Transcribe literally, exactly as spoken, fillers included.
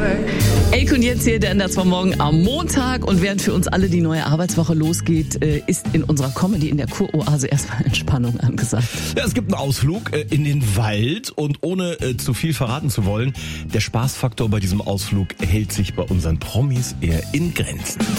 Elke und jetzt hier, der Ender zwar morgen am Montag, und während für uns alle die neue Arbeitswoche losgeht, ist in unserer Comedy in der Kuroase erstmal Entspannung angesagt. Ja, es gibt einen Ausflug in den Wald, und ohne äh, zu viel verraten zu wollen, der Spaßfaktor bei diesem Ausflug hält sich bei unseren Promis eher in Grenzen.